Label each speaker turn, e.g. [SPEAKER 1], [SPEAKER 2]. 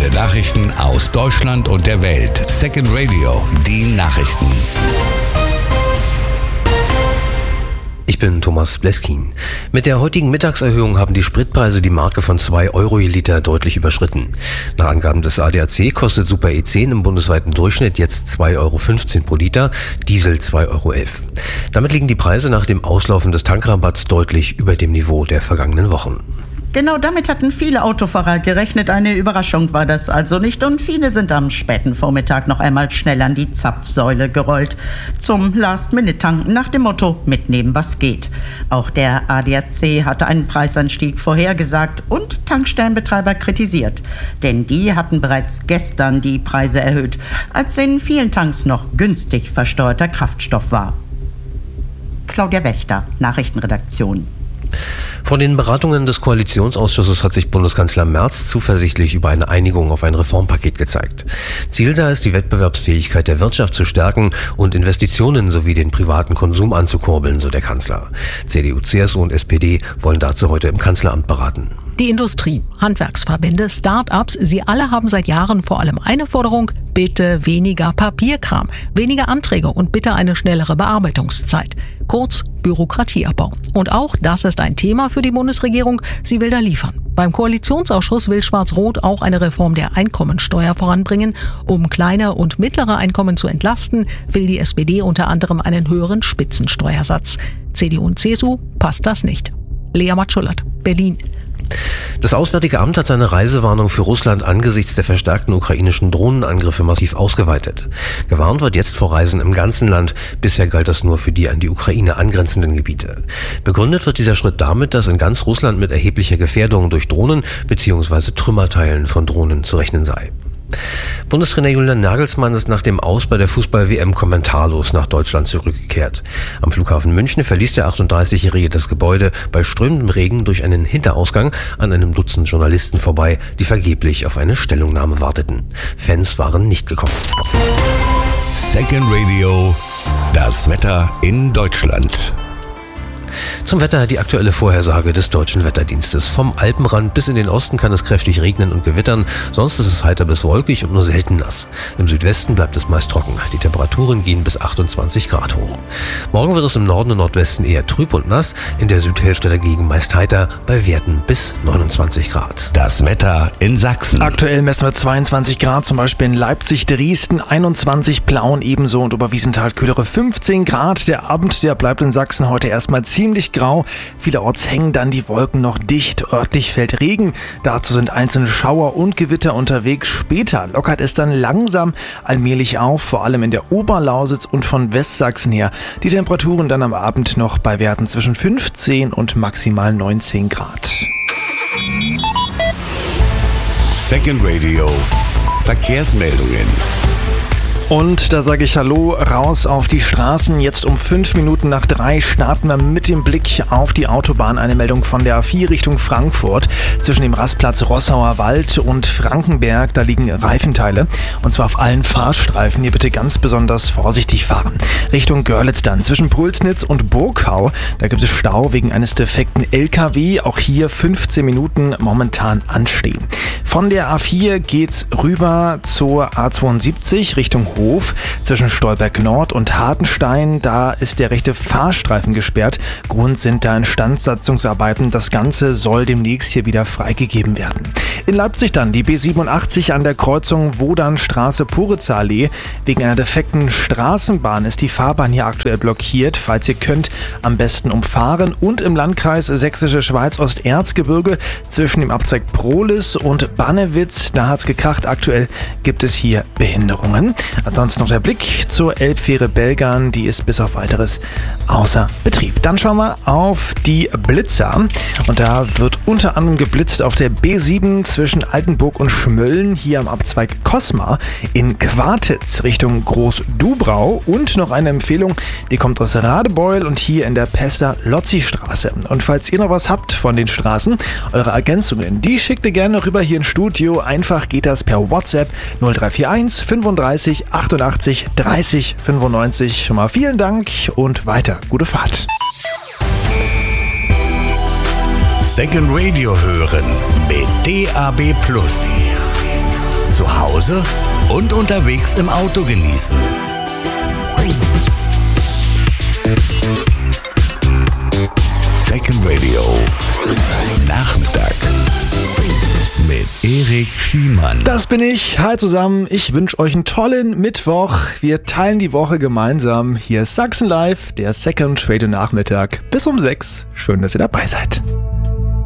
[SPEAKER 1] Aktuelle Nachrichten aus Deutschland und der Welt. Second Radio, die Nachrichten.
[SPEAKER 2] Ich bin Thomas Bleskin. Mit der heutigen Mittagserhöhung haben die Spritpreise die Marke von 2 Euro je Liter deutlich überschritten. Nach Angaben des ADAC kostet Super E10 im bundesweiten Durchschnitt jetzt 2,15 Euro pro Liter, Diesel 2,11 Euro. Damit liegen die Preise nach dem Auslaufen des Tankrabatts deutlich über dem Niveau der vergangenen Wochen.
[SPEAKER 3] Genau damit hatten viele Autofahrer gerechnet. Eine Überraschung war das also nicht. Und viele sind am späten Vormittag noch einmal schnell an die Zapfsäule gerollt. Zum Last-Minute-Tanken nach dem Motto, mitnehmen was geht. Auch der ADAC hatte einen Preisanstieg vorhergesagt und Tankstellenbetreiber kritisiert. Denn die hatten bereits gestern die Preise erhöht, als in vielen Tanks noch günstig versteuerter Kraftstoff war. Claudia Wächter, Nachrichtenredaktion.
[SPEAKER 2] Von den Beratungen des Koalitionsausschusses hat sich Bundeskanzler Merz zuversichtlich über eine Einigung auf ein Reformpaket gezeigt. Ziel sei es, die Wettbewerbsfähigkeit der Wirtschaft zu stärken und Investitionen sowie den privaten Konsum anzukurbeln, so der Kanzler. CDU, CSU und SPD wollen dazu heute im Kanzleramt beraten.
[SPEAKER 4] Die Industrie, Handwerksverbände, Start-ups, sie alle haben seit Jahren vor allem eine Forderung: bitte weniger Papierkram, weniger Anträge und bitte eine schnellere Bearbeitungszeit. Kurz Bürokratieabbau. Und auch das ist ein Thema für die Bundesregierung. Sie will da liefern. Beim Koalitionsausschuss will Schwarz-Rot auch eine Reform der Einkommensteuer voranbringen. Um kleine und mittlere Einkommen zu entlasten, will die SPD unter anderem einen höheren Spitzensteuersatz. CDU und CSU passt das nicht. Lea Matschullert, Berlin.
[SPEAKER 2] Das Auswärtige Amt hat seine Reisewarnung für Russland angesichts der verstärkten ukrainischen Drohnenangriffe massiv ausgeweitet. Gewarnt wird jetzt vor Reisen im ganzen Land. Bisher galt das nur für die an die Ukraine angrenzenden Gebiete. Begründet wird dieser Schritt damit, dass in ganz Russland mit erheblicher Gefährdung durch Drohnen bzw. Trümmerteilen von Drohnen zu rechnen sei. Bundestrainer Julian Nagelsmann ist nach dem Aus bei der Fußball-WM kommentarlos nach Deutschland zurückgekehrt. Am Flughafen München verließ der 38-Jährige das Gebäude bei strömendem Regen durch einen Hinterausgang an einem Dutzend Journalisten vorbei, die vergeblich auf eine Stellungnahme warteten. Fans waren nicht gekommen.
[SPEAKER 1] Second Radio, das Wetter in Deutschland.
[SPEAKER 2] Zum Wetter die aktuelle Vorhersage des Deutschen Wetterdienstes. Vom Alpenrand bis in den Osten kann es kräftig regnen und gewittern, sonst ist es heiter bis wolkig und nur selten nass. Im Südwesten bleibt es meist trocken. Die Temperaturen gehen bis 28 Grad hoch. Morgen wird es im Norden und Nordwesten eher trüb und nass, in der Südhälfte dagegen meist heiter, bei Werten bis 29 Grad.
[SPEAKER 1] Das Wetter in Sachsen.
[SPEAKER 5] Aktuell messen wir 22 Grad, zum Beispiel in Leipzig, Dresden, 21, Plauen ebenso und Oberwiesenthal kühlere 15 Grad. Der Abend, der bleibt in Sachsen heute erstmal ziemlich grau. Vielerorts hängen dann die Wolken noch dicht. Örtlich fällt Regen. Dazu sind einzelne Schauer und Gewitter unterwegs. Später lockert es dann langsam allmählich auf, vor allem in der Oberlausitz und von Westsachsen her. Die Temperaturen dann am Abend noch bei Werten zwischen 15 und maximal 19 Grad.
[SPEAKER 1] Second Radio, Verkehrsmeldungen.
[SPEAKER 5] Und da sage ich Hallo, raus auf die Straßen. Jetzt um 5 Minuten nach 3 starten wir mit dem Blick auf die Autobahn. Eine Meldung von der A4 Richtung Frankfurt. Zwischen dem Rastplatz Rossauer Wald und Frankenberg, da liegen Reifenteile. Und zwar auf allen Fahrstreifen. Hier bitte ganz besonders vorsichtig fahren. Richtung Görlitz dann. Zwischen Pulsnitz und Burgau, da gibt es Stau wegen eines defekten LKW. Auch hier 15 Minuten momentan anstehen. Von der A4 geht's rüber zur A72 Richtung Hof. Zwischen Stolberg Nord und Hartenstein, da ist der rechte Fahrstreifen gesperrt. Grund sind da Instandsatzungsarbeiten. Das Ganze soll demnächst hier wieder freigegeben werden. In Leipzig dann die B87 an der Kreuzung Wodanstraße-Puritzer-Allee. Wegen einer defekten Straßenbahn ist die Fahrbahn hier aktuell blockiert. Falls ihr könnt, am besten umfahren. Und im Landkreis Sächsische Schweiz-Osterzgebirge zwischen dem Abzweig Prohlis und Bannewitz, da hat's gekracht. Aktuell gibt es hier Behinderungen. Ansonsten noch der Blick zur Elbfähre Belgern, die ist bis auf weiteres außer Betrieb. Dann schauen wir auf die Blitzer und da wird unter anderem geblitzt auf der B7 zwischen Altenburg und Schmölln, hier am Abzweig Kosmar, in Quartitz Richtung Groß-Dubrau und noch eine Empfehlung, die kommt aus Radebeul und hier in der Pester-Lozzi-Straße. Und falls ihr noch was habt von den Straßen, eure Ergänzungen, die schickt ihr gerne rüber hier ins Studio. Einfach geht das per WhatsApp 0341 35 88 30 95. Schon mal vielen Dank und weiter. Gute Fahrt.
[SPEAKER 1] Second Radio hören mit DAB+. zu Hause und unterwegs im Auto genießen. Second Radio Nachmittag mit Erik Schiemann.
[SPEAKER 5] Das bin ich. Hi zusammen. Ich wünsche euch einen tollen Mittwoch. Wir teilen die Woche gemeinsam. Hier ist Sachsen Live, der Second Radio Nachmittag bis um 6. Schön, dass ihr dabei seid.